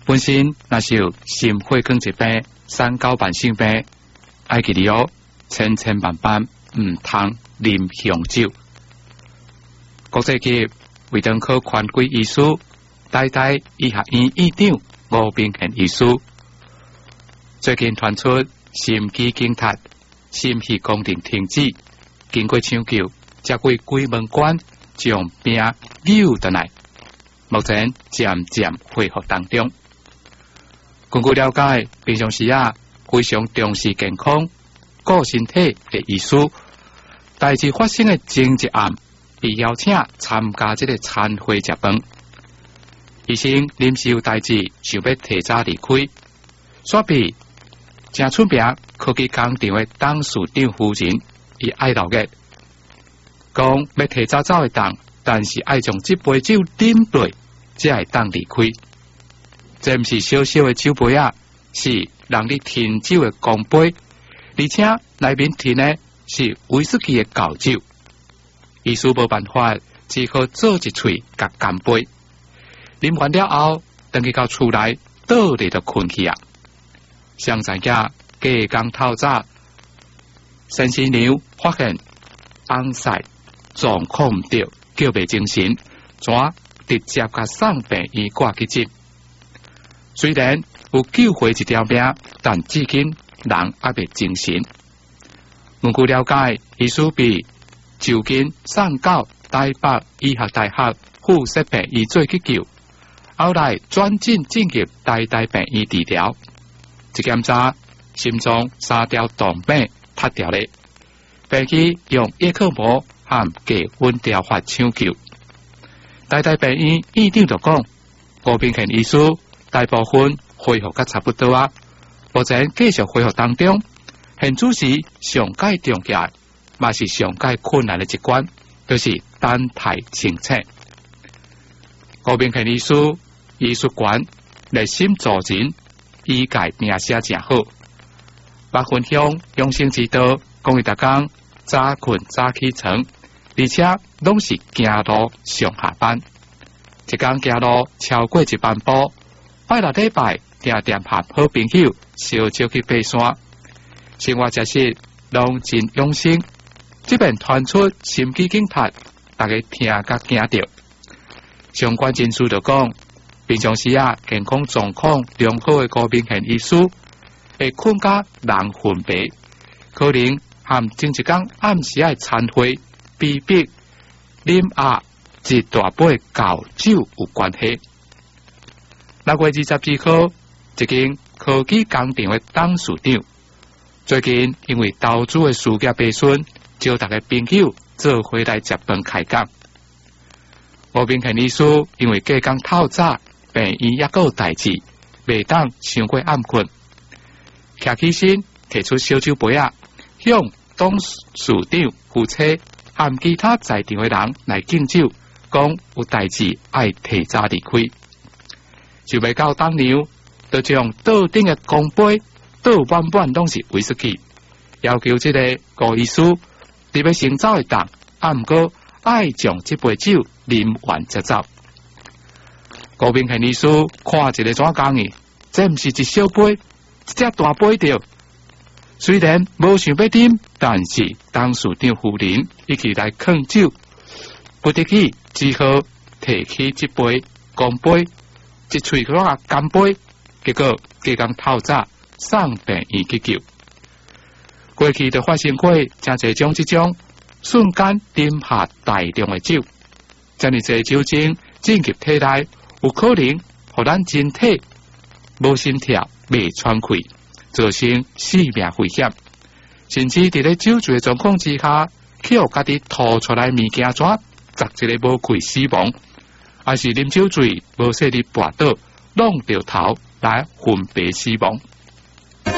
本身若是有心血管疾病、三高慢性病，爱记住哦，千千万万唔通啉香酒。国际级胃肠科权威医师、台大医学院院长吴秉宪医师，最近传出心肌梗塞、心肺功能停止，经过抢救，才过鬼门关，将病扭转来，目前渐渐恢复当中。根据了解，平常时非常重视健康、顾身体的医师，代志发生的前一暗，被邀请参加这个餐会食饭。医生临时有代志，想要提早离开，所以正出名科技工厂的董事长夫人，伊爱闹热，讲要提早走会当，但是爱将这杯酒饮落，才会当离开。这毋是小小的酒杯是让你甜酒的钢杯，而且内面甜的是威士忌的高酒。医师无办法，只好做一喙甲干杯。啉完了后，等去到厝内倒伫就困去上知影隔工透早，先生娘发现翁婿状况毋对，叫袂精神，怎直接甲送病院挂急诊。虽然有救回一条命，但至今人还未精神。根据了解，医师被就近送到台北医学大学附设病院做急救，后来转进入台大病院治疗。一检查，心脏3条动脉塌掉了，病院用叶克膜和低温疗法抢救。台大病院院长就讲，吴秉宪医师大部分恢复甲差不多目前继续恢复当中。现主时上界重要，嘛是上界困难的一关，就是等待清醒。吴秉宪医师医术馆热心助人，医界名声真好。把分享养生之道，讲伊逐工早困早起床，而且拢是行路上下班，一天行路超过1万步。拜六礼拜定定和好朋友小少去爬山，生活食食拢真养生。这边传出心肌梗塞，大家听甲惊着。相关人士就讲，平常时健康状况良好的吴秉宪医师，会困甲人昏迷，可能和前一天暗时的餐会逼迫啉一大杯高酒有关系。6月22號，一間科技工廠的董事長最近因為投資的事業敗損，招大家朋友做回來食飯開講。吳秉憲醫師因為隔工透早，病院也有代志，未當傷過暗困，徛起身提出小酒杯向董事長夫妻和其他在場的人來敬酒，講有代志愛提早離開。就未到當年，就將倒頂嘅鋼杯倒滿滿攏是威士忌，要求這個吳醫師特別先走一檔，毋過愛將這杯酒啉完才走。吳秉憲醫師看一個怎講呢？這毋是一小杯，一隻大杯着。雖然無想要啉，但是董事長夫人一起來勸酒，不得已只好提起這杯鋼杯。一喙嗰乾杯，結果隔工透早送病院急救。過去就發生過真濟種這種瞬間飲下大量的酒，這麼濟酒精進入體內，有可能讓咱身體無心跳、未喘氣，造成性命危險，甚至在咧酒醉的狀況之下，去互家己吐出來物件紙，砸一個無氣死亡。還是啉酒醉，無細力跋倒，弄掉頭來昏迷死亡。